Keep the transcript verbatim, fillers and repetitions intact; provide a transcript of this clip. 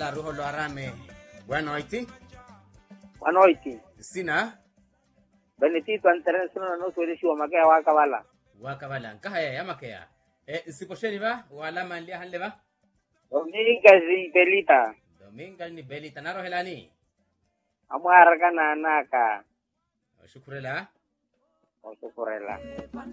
la ruho lo arame. Buenas noches. Buenas noches. Sina. Benedito International no suele shiwa makea waka wala. Waka wala. Kahaya yama kaya. Eh, siposheni ba? Wala manlia hanle ba? Dominga zi belita. Dominga ni belita. Naro helani? Amu haraka na anaka. Shukurela. O shukurela.